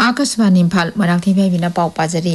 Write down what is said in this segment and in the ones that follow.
आकाशवाणी इम्फाल मराठी भाईबिना पाव पाजरी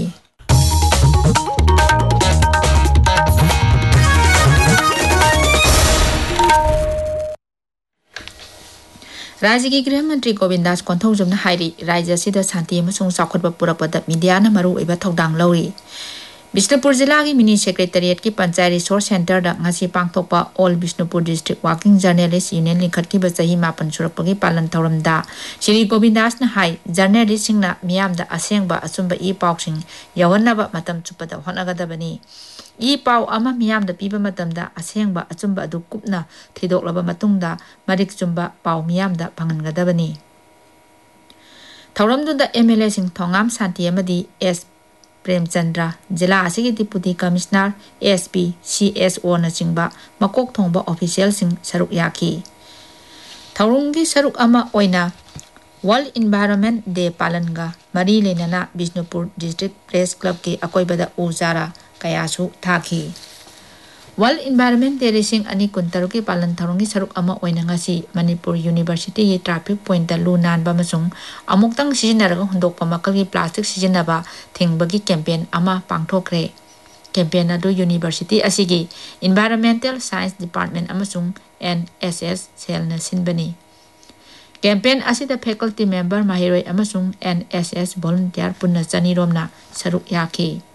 राज्य की गृह मंत्री गोविंद दास कोंथौजमना हाइरी राज्य सिदा शांति अमसुंग चाखुटबा पुरकपदा मीडियाना मरु ओइबा थौदांग लौरी बिष्णुपुर जिला की मिनी सेक्रेटरिएट की पंचायत रिसोर्स सेंटर दा पांगथोपा all Bishnupur district working journalist union लिंखटकीबा चही मापन सुरकपगी पालन थौरमदा श्री गोविंद दासना हाई जर्नलिस्ट सिंगना मियामदा असेंगबा अचुंबा ई पाउसिंग यवन्नबा मतम चुपदा होनगदबनी ई पाउ अमा मियामदा पीबा मतमदा असेंगबा अचुंबा अदु कुपना थिदोकलबा मतुंगदा मरिक चुंबा पाउ मियामदा फंगनगदबनी थौरमदुदा एमएलए सिंग थोंगाम शांति अमदी एस प्रेमचंद्र जिला की deputy commissioner SP CSO नचिंबा मकोक थोंबा official सिंग सरुक याखी थौरुंगी सरुक अमा ओइना वर्ल्ड इन्वायरमेंट डे पालनगा मरी लेना बिष्णुपुर डिस्ट्रिक्ट प्रेस क्लब की अकोइबदा उजारा कयासु थाखी वर्ल्ड इन्वायरमेंट डे रेसिंग अनि कुंतरु की पालन थौरुंगी सरुक अमा ओइनंगासी मणिपुर यूनिवर्सिटी की ट्रैफिक पॉइंट लू नानबा मसुंग अमुक्तंग सिजनरगा हुंदोकपा मकल की प्लास्टिक सिजनबा थिंगबगी कैंपेन अमा पांगथोखरे कैंपेन अदु university असिगी environmental science department अमसुंग NSS सेलना सिनबनी campaign असिदा faculty member माहिरोय अमसुंग NSS volunteer पुन्ना चनीरोमना सरुक याखी